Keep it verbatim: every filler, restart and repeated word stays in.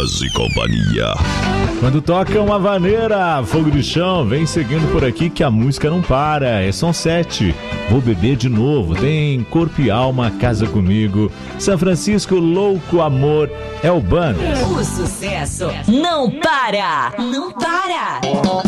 Mogas e Companhia. Quando toca uma vaneira, fogo de chão, vem seguindo por aqui que a música não para. É Som sete. Vou beber de novo. Tem Corpo e Alma, Casa Comigo. São Francisco, Louco Amor, é o Banda. O sucesso não para, não para.